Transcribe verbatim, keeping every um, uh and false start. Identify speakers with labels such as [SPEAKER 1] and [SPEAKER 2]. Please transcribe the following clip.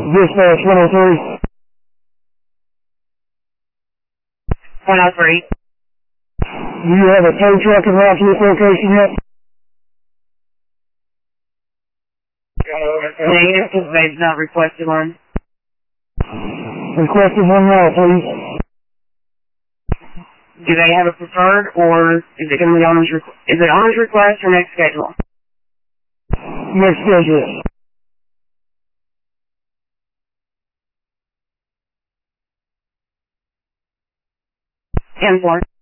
[SPEAKER 1] Dispatch one oh three.
[SPEAKER 2] one oh three.
[SPEAKER 1] Do you have a tow truck around to this location yet?
[SPEAKER 2] Negative, because they've not requested one.
[SPEAKER 1] Requested one now, please.
[SPEAKER 2] Do they have a preferred, or is it going to be owner's requ- is it owner's request or next schedule?
[SPEAKER 1] Next schedule.
[SPEAKER 2] ten four.